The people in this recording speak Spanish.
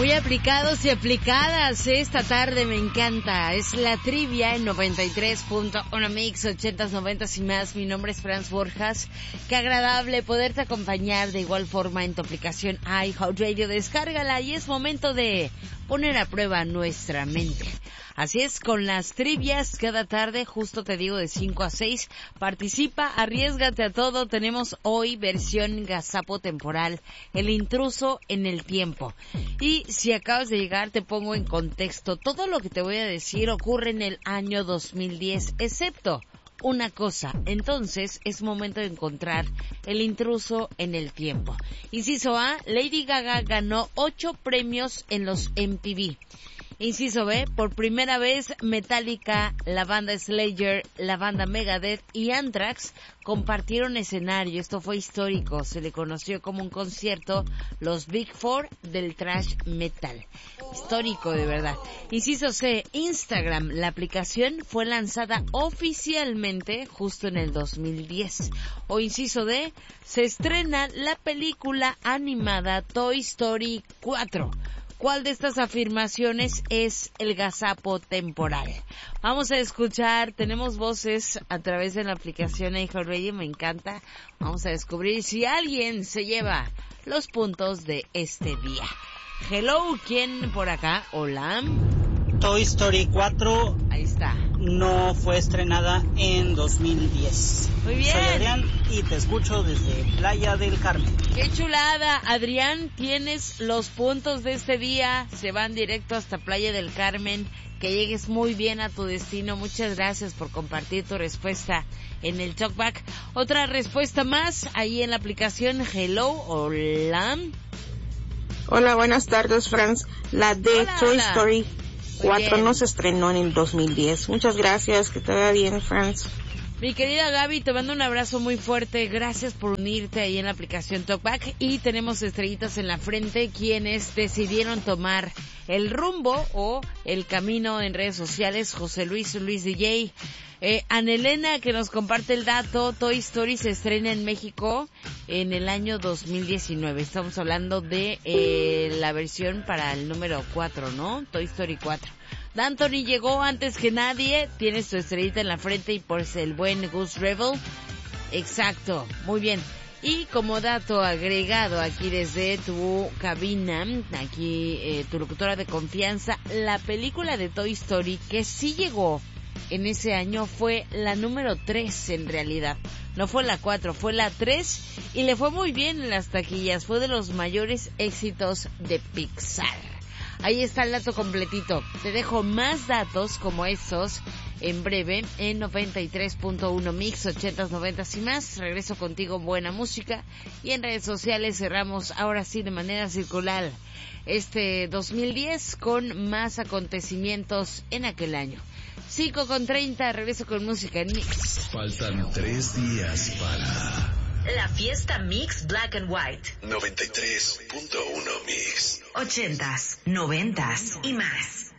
Muy aplicados y aplicadas esta tarde, me encanta. Es la trivia en 93.1 Mix, 80s, 90s y más. Mi nombre es Franz Borjas. Qué agradable poderte acompañar de igual forma en tu aplicación iHeartRadio. Descárgala y es momento de poner a prueba nuestra mente. Así es, con las trivias cada tarde, justo te digo de 5 a 6, participa, arriésgate a todo. Tenemos hoy versión gazapo temporal, el intruso en el tiempo. Y si acabas de llegar, te pongo en contexto. Todo lo que te voy a decir ocurre en el año 2010, excepto una cosa. Entonces es momento de encontrar el intruso en el tiempo. Inciso A, Lady Gaga ganó 8 premios en los MTV. Inciso B, por primera vez Metallica, la banda Slayer, la banda Megadeth y Anthrax compartieron escenario. Esto fue histórico, se le conoció como un concierto, los Big Four del thrash metal. Histórico de verdad. Inciso C, Instagram, la aplicación fue lanzada oficialmente justo en el 2010. O inciso D, se estrena la película animada Toy Story 4. ¿Cuál de estas afirmaciones es el gazapo temporal? Vamos a escuchar, tenemos voces a través de la aplicación iHeartRadio, me encanta. Vamos a descubrir si alguien se lleva los puntos de este día. Hello, ¿quién por acá? Hola. Toy Story 4. Ahí está. No fue estrenada en 2010. Muy bien. Soy Adrián y te escucho desde Playa del Carmen. ¡Qué chulada! Adrián, tienes los puntos de este día. Se van directo hasta Playa del Carmen. Que llegues muy bien a tu destino. Muchas gracias por compartir tu respuesta en el Talkback. Otra respuesta más ahí en la aplicación. Hello, hola. Hola, buenas tardes, Franz. La de Hola, Toy hola. Story 4 bien. no se estrenó en el 2010. Muchas gracias, que te vaya bien, Franz. Mi querida Gaby, te mando un abrazo muy fuerte. Gracias por unirte ahí en la aplicación Talkback. Y tenemos estrellitas en la frente quienes decidieron tomar el rumbo o el camino en redes sociales. José Luis DJ. Anelena, que nos comparte el dato. Toy Story se estrena en México en el año 2019. Estamos hablando de la versión para el número 4, ¿no? Toy Story 4. D'Antoni llegó antes que nadie, tienes tu estrellita en la frente y por el buen Goose Rebel. Exacto, muy bien. Y como dato agregado aquí desde tu cabina, aquí tu locutora de confianza, la película de Toy Story que sí llegó en ese año fue la número 3 en realidad. No fue la 4, fue la 3 y le fue muy bien en las taquillas. Fue de los mayores éxitos de Pixar. Ahí está el dato completito. Te dejo más datos como estos en breve en 93.1 Mix, 80s, 90s y más. Regreso contigo, buena música. Y en redes sociales cerramos ahora sí de manera circular este 2010 con más acontecimientos en aquel año. 5:30, regreso con música en Mix. Faltan 3 días para la fiesta Mix Black and White. 93.1 Mix. 80s, 90s y más.